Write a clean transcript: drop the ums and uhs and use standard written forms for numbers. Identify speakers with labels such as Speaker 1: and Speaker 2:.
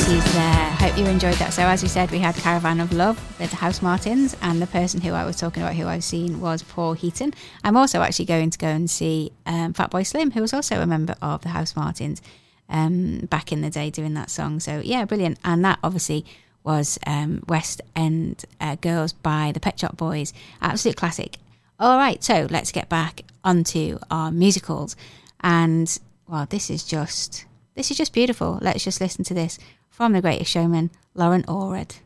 Speaker 1: 80s there. Hope you enjoyed that. So as we said, we had Caravan of Love with the Housemartins, and the person who I was talking about who I've seen was Paul Heaton. I'm also actually going to go and see Fatboy Slim, who was also a member of the Housemartins back in the day doing that song. So yeah, brilliant. And that obviously was West End Girls by the Pet Shop Boys. Absolute classic. All right, so let's get back onto our musicals. And well, this is just beautiful. Let's just listen to this from The Greatest Showman, Lauren Allred.